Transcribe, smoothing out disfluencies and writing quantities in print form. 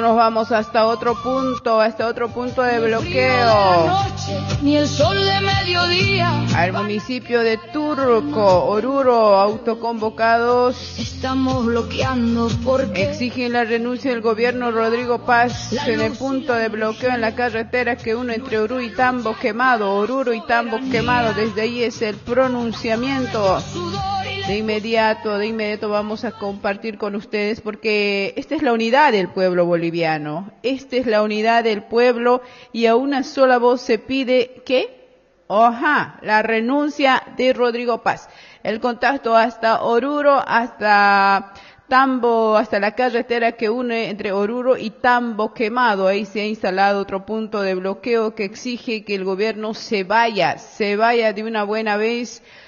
nos vamos hasta otro punto de bloqueo. Ni el sol de mediodía. Al municipio de Turco, Oruro, autoconvocados. Estamos bloqueando porque exigen la renuncia del gobierno Rodrigo Paz en el punto de bloqueo en la carretera que une entre Oruro y Tambo Quemado. Desde ahí es el pronunciamiento. De inmediato vamos a compartir con ustedes porque esta es la unidad del pueblo boliviano. Esta es la unidad del pueblo y a una sola voz se pide ¿qué? La renuncia de Rodrigo Paz. El contacto hasta Oruro, hasta Tambo, hasta la carretera que une entre Oruro y Tambo Quemado. Ahí se ha instalado otro punto de bloqueo que exige que el gobierno se vaya de una buena vez.